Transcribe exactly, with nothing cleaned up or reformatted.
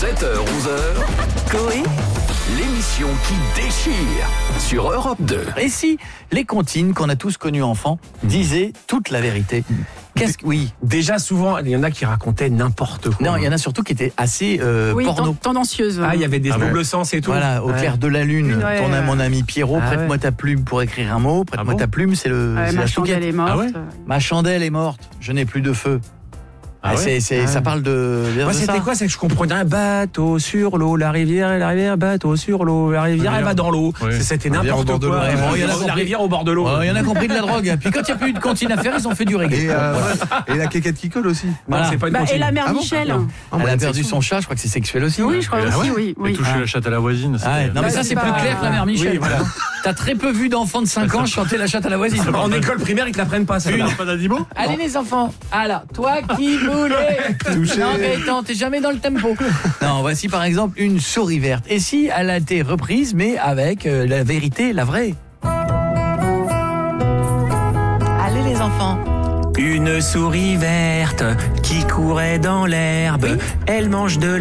sept heures onze heures, Coé, l'émission qui déchire sur Europe deux. Et si les comptines qu'on a tous connues enfants disaient toute la vérité? Qu'est-ce que... Oui. Déjà, souvent, il y en a qui racontaient n'importe quoi. Non, il y en a surtout qui étaient assez euh, Oui, porno. ten- tendancieuse. Ah, il y avait des Ah doubles ouais. sens et tout. Voilà, au Ouais. clair de la lune, Ouais, tourne à ouais. mon ami Pierrot, Ah prête-moi ouais. ta plume pour écrire un mot, prête-moi Ah bon ta plume, c'est le Ouais, c'est ma la chandelle chouquette. est morte. Ah ouais Ma chandelle est morte, je n'ai plus de feu. Ah Ah, ouais c'est, c'est, Ah ça ouais. parle de, de Moi, ça. c'était quoi? C'est que je comprenais un bateau sur l'eau, la rivière, la rivière, bateau sur l'eau, la rivière, elle va dans l'eau. Ouais. C'est- C'était La rivière au n'importe bord de quoi. l'eau. Ouais, bon, il y en a la compris. rivière au bord de l'eau. Oh, il y en a compris de la drogue. Puis quand il n'y a plus eu de comptine à faire, ils ont fait du reggae. Et, euh, et la quéquette qui colle aussi. Non, Voilà. c'est pas une Bah, et comptine. la mère Ah bon Michel. Non. Elle a moyenne perdu section. son chat, je crois que c'est sexuel aussi. Oui, je crois Ah aussi, ouais oui. Et oui. toucher Ah. la chatte à la voisine. Ah ouais, non mais Bah, ça c'est c'est pas- plus clair que la mère Michel. Oui, voilà. T'as très peu vu d'enfants de cinq ans chanter la chatte à la voisine. En école primaire, ils te la prennent pas, ça. Une, pas d'animaux. Allez les enfants. Alors, toi qui voulais. Touché. Non Gaëtan, t'es jamais dans le tempo. Non, voici par exemple une souris verte. Et si elle a été reprise, mais avec euh, la vérité, la vraie. Allez les enfants. Une souris verte qui courait dans l'herbe, elle mange de